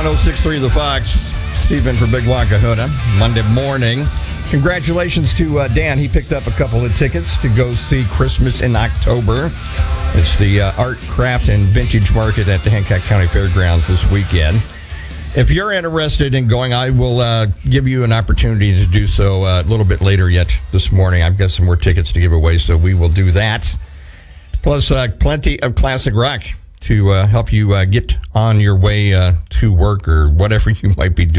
106.3 The Fox. Stephen for Big Wakahuta. Monday morning. Congratulations to Dan. He picked up a couple of tickets to go see Christmas in October. It's the Art, Craft, and Vintage Market at the Hancock County Fairgrounds this weekend. If you're interested in going, I will give you an opportunity to do so a little bit later yet this morning. I've got some more tickets to give away, so we will do that. Plus, plenty of classic rock to help you get on your way to work or whatever you might be doing.